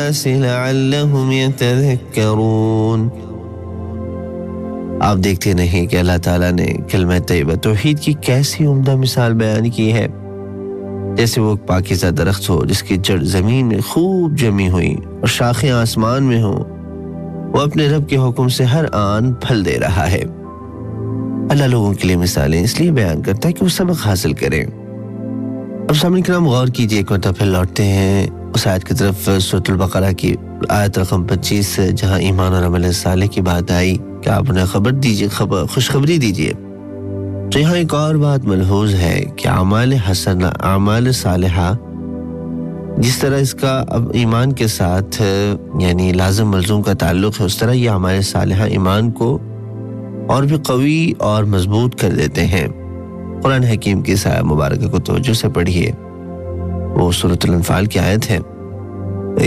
लिन्नास लअल्लहुम यतज़क्करून। आप देखते नहीं कि अल्लाह ताला ने कलमा तैयबा तौहीद की कैसी उम्दा मिसाल बयान की है। जैसे वो पाकीज़ा दरख्त हो जिसकी जड़ ज़मीन में खूब जमी हुई और शाखें आसमान में हो, वो अपने रब के हुक्म से हर आन फल दे रहा है। अल्लाह लोगों के लिए मिसालें इसलिए बयान करता है कि वो सबक हासिल करें। अब सामने किराम गौर कीजिए, एक मतलब फिर लौटते हैं उस आयत की तरफ, सूरह बकरा की आयत रकम 25, जहां ईमान और अमल सालेह की बात आई कि आप उन्हें खबर दीजिए, खुशखबरी दीजिए। तो यहाँ एक और बात मलहूज है कि आमाल हसना, आमाल सालिहा, जिस तरह इसका अब ईमान के साथ यानी लाज़िम मलज़ूम का ताल्लुक है, उस तरह ये आमाल सालिहा ईमान को और भी कवी और मजबूत कर देते हैं। कुरान हकीम की इस आयत मुबारक को तवज्जो से पढ़िए, वो सूरह अल-अनफाल की आयत है।